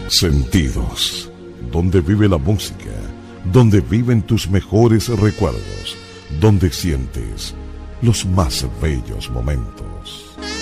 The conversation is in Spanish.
Sentidos, donde vive la música, donde viven tus mejores recuerdos, donde sientes los más bellos momentos.